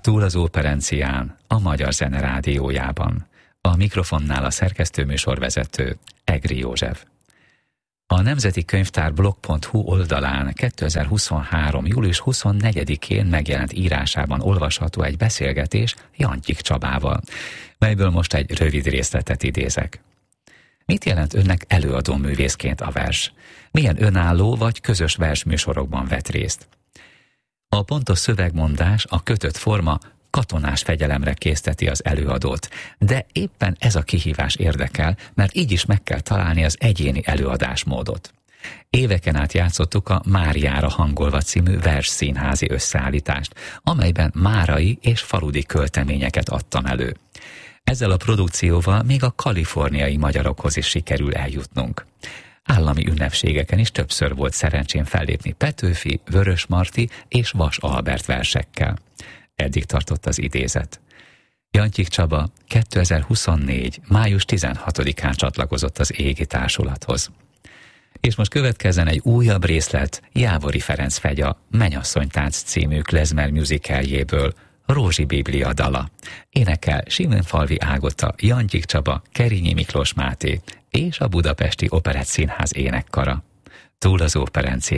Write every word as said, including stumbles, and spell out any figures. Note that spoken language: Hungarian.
Túl az operencián, a Magyar Zene Rádiójában. A mikrofonnál a szerkesztőműsorvezető, Egri József. A Nemzeti Könyvtár blog pont hu oldalán kétezer-huszonhárom. július huszonnegyedikén megjelent írásában olvasható egy beszélgetés Jantyik Csabával, melyből most egy rövid részletet idézek. Mit jelent önnek előadó művészként a vers? Milyen önálló vagy közös versműsorokban vett részt? A pontos szövegmondás, a kötött forma katonás fegyelemre készteti az előadót, de éppen ez a kihívás érdekel, mert így is meg kell találni az egyéni előadásmódot. Éveken át játszottuk a Máriára hangolva című versszínházi összeállítást, amelyben márai és faludi költeményeket adtam elő. Ezzel a produkcióval még a kaliforniai magyarokhoz is sikerül eljutnunk. Állami ünnepségeken is többször volt szerencsém fellépni Petőfi, Vörösmarty és Vas Albert versekkel. Eddig tartott az idézet. Jantyik Csaba kétezer-huszonnégy. május tizenhatodikán csatlakozott az Égi Társulathoz. És most következzen egy újabb részlet Jávori Ferenc Fegya Mennyasszonytánc című klezmer musicaljéből, Rózsi Biblia dala. Énekel Simonfalvi Ágota, Jantyik Csaba, Kerényi Miklós Máté és a Budapesti Operettszínház énekkara. Túl az operencián.